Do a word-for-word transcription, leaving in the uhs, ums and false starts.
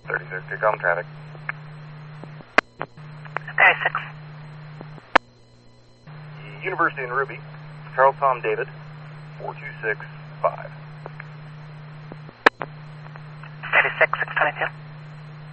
thirty-six, good common traffic. thirty-six. University in Ruby, Charles Tom David, four two six five. thirty-six, six twenty-two.